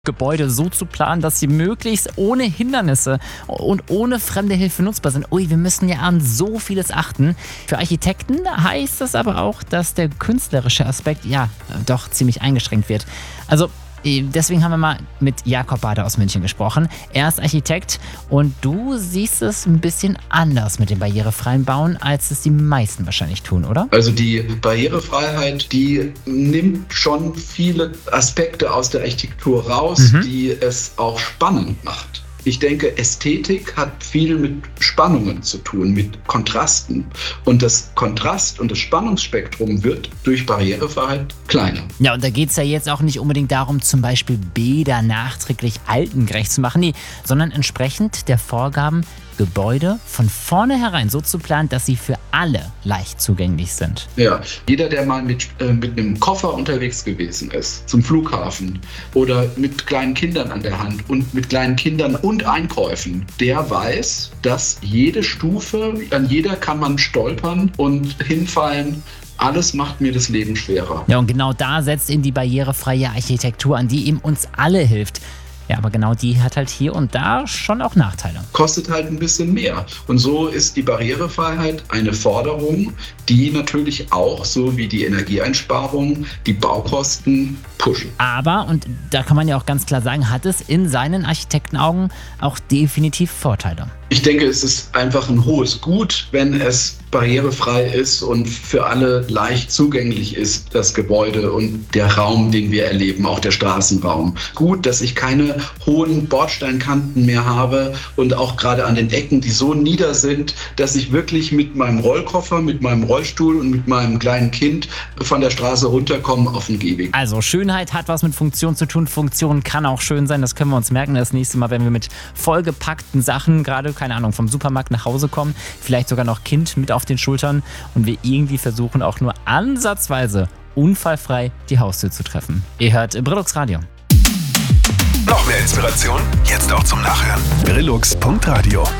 Gebäude so zu planen, dass sie möglichst ohne Hindernisse und ohne fremde Hilfe nutzbar sind. Ui, wir müssen ja an so vieles achten. Für Architekten heißt das aber auch, dass der künstlerische Aspekt doch ziemlich eingeschränkt wird. Also deswegen haben wir mal mit Jakob Bader aus München gesprochen. Er ist Architekt und du siehst es ein bisschen anders mit dem barrierefreien Bauen, als es die meisten wahrscheinlich tun, oder? Also die Barrierefreiheit, die nimmt schon viele Aspekte aus der Architektur raus, die es auch spannend macht. Ich denke, Ästhetik hat viel mit Spannungen zu tun, mit Kontrasten. Und das Kontrast- und das Spannungsspektrum wird durch Barrierefreiheit kleiner. Ja, und da geht es ja jetzt auch nicht unbedingt darum, zum Beispiel Bäder nachträglich altengerecht zu machen, nee, sondern entsprechend der Vorgaben, Gebäude von vornherein so zu planen, dass sie für alle leicht zugänglich sind. Ja, jeder, der mal mit einem Koffer unterwegs gewesen ist, zum Flughafen oder mit kleinen Kindern an der Hand und mit kleinen Kindern und Einkäufen, der weiß, dass jede Stufe, an jeder kann man stolpern und hinfallen. Alles macht mir das Leben schwerer. Ja, und genau da setzt eben die barrierefreie Architektur an, die eben uns alle hilft. Ja, aber genau die hat halt hier und da schon auch Nachteile. Kostet halt ein bisschen mehr. Und so ist die Barrierefreiheit eine Forderung, die natürlich auch, so wie die Energieeinsparung, die Baukosten pushen. Aber, und da kann man ja auch ganz klar sagen, hat es in seinen Architektenaugen auch definitiv Vorteile. Ich denke, es ist einfach ein hohes Gut, wenn es barrierefrei ist und für alle leicht zugänglich ist, das Gebäude und der Raum, den wir erleben, auch der Straßenraum. Gut, dass ich keine hohen Bordsteinkanten mehr habe und auch gerade an den Ecken, die so nieder sind, dass ich wirklich mit meinem Rollkoffer, mit meinem Rollstuhl und mit meinem kleinen Kind von der Straße runterkomme auf den Gehweg. Also Schönheit hat was mit Funktion zu tun. Funktion kann auch schön sein, das können wir uns merken das nächste Mal, wenn wir mit vollgepackten Sachen, gerade, keine Ahnung, vom Supermarkt nach Hause kommen, vielleicht sogar noch Kind mit auf den Schultern und wir irgendwie versuchen, auch nur ansatzweise unfallfrei die Haustür zu treffen. Ihr hört Brillux Radio. Noch mehr Inspiration? Jetzt auch zum Nachhören. Brillux.radio